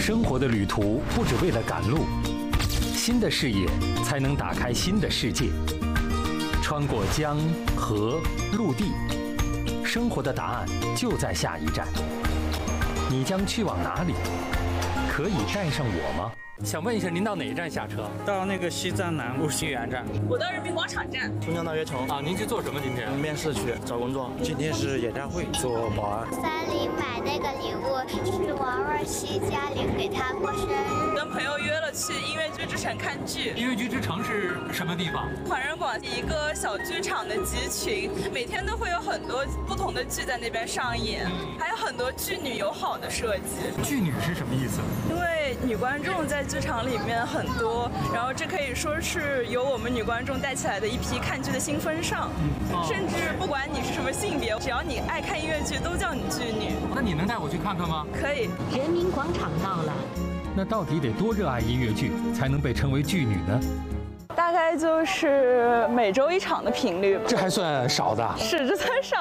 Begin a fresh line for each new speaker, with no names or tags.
生活的旅途不只为了赶路，新的视野才能打开新的世界。穿过江河陆地，生活的答案就在下一站。你将去往哪里？可以带上我吗？想问一下，您到哪一站下车？
到那个西站南路新源站。
我到人民广场站。
松江大悦城。
啊，您去做什么？今天
面试去找工作。
今天是演唱会，做保安。
3里买那个礼物是王若曦家里给她过生日。
跟朋友约了去音乐剧之城看剧。
音乐剧之城是什么地方？
环仁广一个小剧场的集群，每天都会有很多不同的剧在那边上演，还有很多剧女友好的设计。
剧女是什么意思？
因为女观众在剧场里面很多，然后这可以说是由我们女观众带起来的一批看剧的新风尚。甚至不管你是什么性别，只要你爱看音乐剧，都叫你剧女。
那你能带我去看看吗？
可以。
人民广场到了。
那到底得多热爱音乐剧，才能被称为剧女呢？
大概就是每周1场的频率吧。
这还算少的。
是，这算少。